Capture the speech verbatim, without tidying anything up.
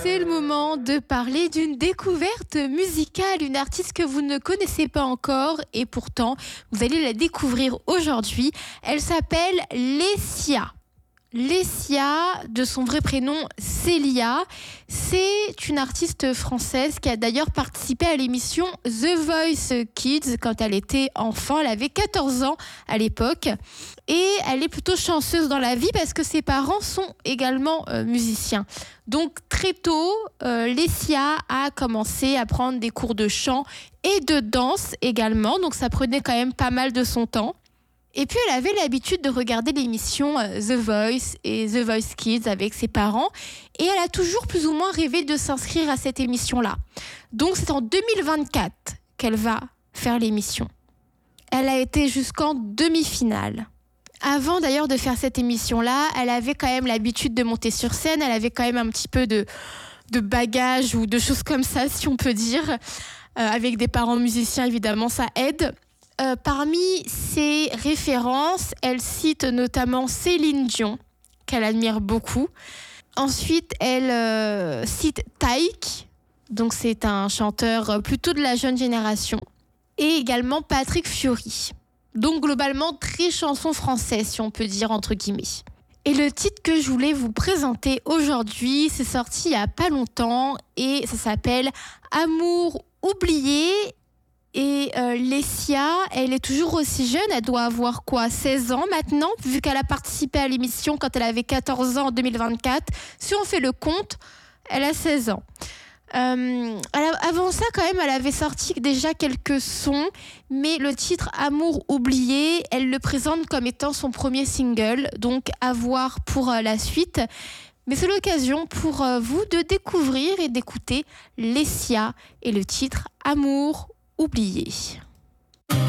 C'est le moment de parler d'une découverte musicale, une artiste que vous ne connaissez pas encore et pourtant vous allez la découvrir aujourd'hui. Elle s'appelle Lescia. Lescia, de son vrai prénom Célia, c'est une artiste française qui a d'ailleurs participé à l'émission The Voice Kids quand elle était enfant. Elle avait quatorze ans à l'époque et elle est plutôt chanceuse dans la vie parce que ses parents sont également euh, musiciens. Donc très tôt, euh, Lescia a commencé à prendre des cours de chant et de danse également, donc ça prenait quand même pas mal de son temps. Et puis, elle avait l'habitude de regarder l'émission The Voice et The Voice Kids avec ses parents. Et elle a toujours plus ou moins rêvé de s'inscrire à cette émission-là. Donc, c'est en deux mille vingt-quatre qu'elle va faire l'émission. Elle a été jusqu'en demi-finale. Avant d'ailleurs de faire cette émission-là, elle avait quand même l'habitude de monter sur scène. Elle avait quand même un petit peu de, de bagages ou de choses comme ça, si on peut dire. Euh, avec des parents musiciens, évidemment, ça aide. Euh, parmi ses références, elle cite notamment Céline Dion, qu'elle admire beaucoup. Ensuite, elle euh, cite Taïk, donc c'est un chanteur plutôt de la jeune génération, et également Patrick Fiori. Donc globalement, très chanson française, si on peut dire entre guillemets. Et le titre que je voulais vous présenter aujourd'hui, c'est sorti il n'y a pas longtemps, et ça s'appelle Amour oublié. Et euh, Lescia, elle est toujours aussi jeune, elle doit avoir quoi, seize ans maintenant, vu qu'elle a participé à l'émission quand elle avait quatorze ans en deux mille vingt-quatre. Si on fait le compte, elle a seize ans. Euh, elle a, avant ça, quand même, elle avait sorti déjà quelques sons, mais le titre Amour oublié, elle le présente comme étant son premier single, donc à voir pour euh, la suite. Mais c'est l'occasion pour euh, vous de découvrir et d'écouter Lescia et le titre Amour oublié.